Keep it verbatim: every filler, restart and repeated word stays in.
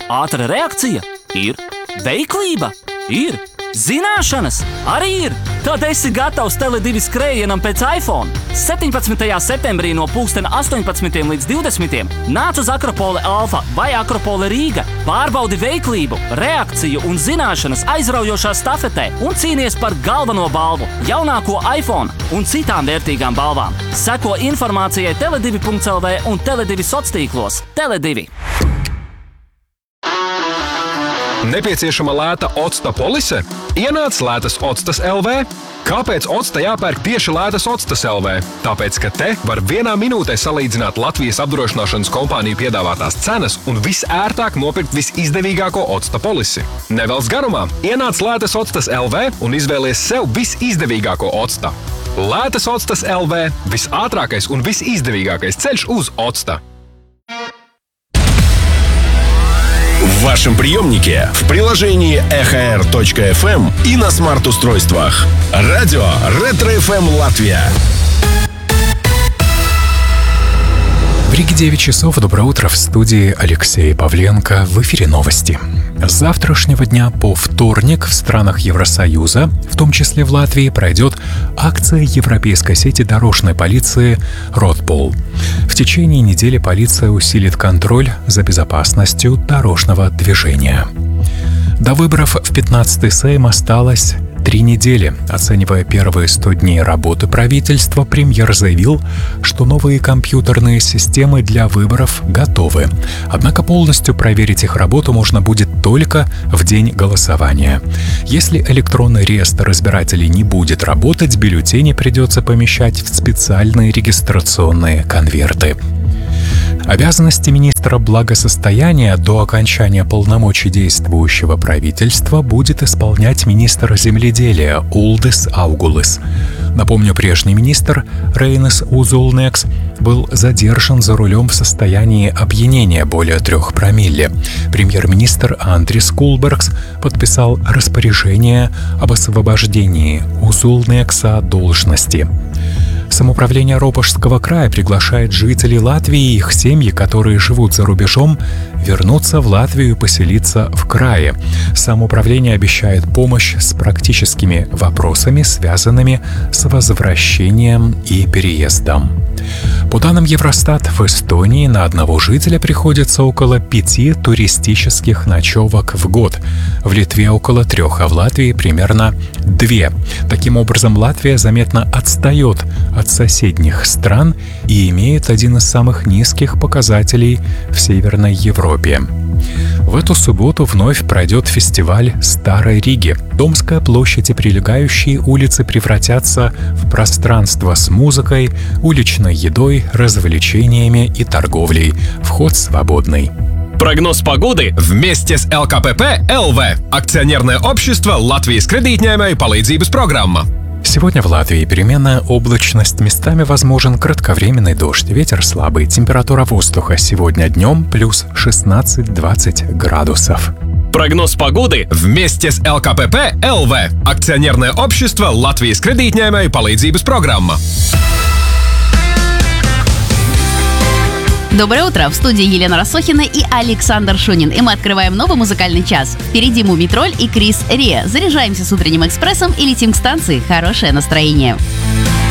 Ātra reakcija ir. Veiklība ir. Zināšanas arī ir. Tad esi gatavs Tele divi skrējienam pēc iPhone. septiņpadsmitajā septembrī no pulksten astoņpadsmitiem līdz divdesmitiem nāc uz Akropole Alfa vai Akropole Rīga. Pārbaudi veiklību, reakciju un zināšanas aizraujošā stafetē un cīnies par galveno balvu, jaunāko iPhone un citām vērtīgām balvām. Seko informācijai tele divi punkts el vē un Tele divi soc tīklos. Tele divi. Nepieciešama lēta octa polise? Ienāc Lētas Octas el vē. Kāpēc octa jāpērk tieši Lētas Octas el vē? Tāpēc, ka te var vienā minūtē salīdzināt Latvijas apdrošināšanas kompāniju piedāvātās cenas un visērtāk nopirkt visizdevīgāko octa polisi. Nevelc garumā, ienāc Lētas Octas el vē un izvēlies sev visizdevīgāko octa. Lētas Octas el vē – visātrākais un visizdevīgākais ceļš uz octa. В вашем приемнике, в приложении эхо эр точка эф эм и на смарт-устройствах. Радио Ретро эф эм Латвия. В Риге девять часов. Доброе утро. В студии Алексей Павленко. В эфире новости. С завтрашнего дня по вторник в странах Евросоюза, в том числе в Латвии, пройдет акция европейской сети дорожной полиции «Ротпол». В течение недели полиция усилит контроль за безопасностью дорожного движения. До выборов в пятнадцатый Сейм осталось три недели. Оценивая первые сто дней работы правительства, премьер заявил, что новые компьютерные системы для выборов готовы. Однако полностью проверить их работу можно будет только в день голосования. Если электронный реестр избирателей не будет работать, бюллетени придется помещать в специальные регистрационные конверты. Обязанности министра благосостояния до окончания полномочий действующего правительства будет исполнять министр земледелия Улдис Аугулис. Напомню, прежний министр Рейнис Узулнекс был задержан за рулем в состоянии опьянения более трех промилле. Премьер-министр Андрис Кулбергс подписал распоряжение об освобождении Узулнекса от должности. Самоуправление Ропожского края приглашает жителей Латвии и их семьи, которые живут за рубежом, вернуться в Латвию и поселиться в крае. Самоуправление обещает помощь с практическими вопросами, связанными с возвращением и переездом. По данным Евростат, в Эстонии на одного жителя приходится около пяти туристических ночевок в год. В Литве около трех, а в Латвии примерно две. Таким образом, Латвия заметно отстает от соседних стран и имеет один из самых низких показателей в Северной Европе. В эту субботу вновь пройдет фестиваль Старой Риги. Домская площадь и прилегающие улицы превратятся в пространство с музыкой, уличной едой, развлечениями и торговлей. Вход свободный. Прогноз погоды вместе с эл ка пэ пэ эл вэ. Акционерное общество Латвijas kredītņēmēju palīdzības программа. Сегодня в Латвии переменная облачность, местами возможен кратковременный дождь, ветер слабый, температура воздуха сегодня днем плюс шестнадцать-двадцать градусов. Прогноз погоды вместе с эл ка пэ пэ эл вэ. Акционерное общество Латвijas kredītņēmēju palīdzības программа. Доброе утро! В студии Елена Рассохина и Александр Шунин. И мы открываем новый музыкальный час. Впереди Мумитроль и Крис Риа. Заряжаемся с утренним экспрессом и летим к станции. Хорошее настроение.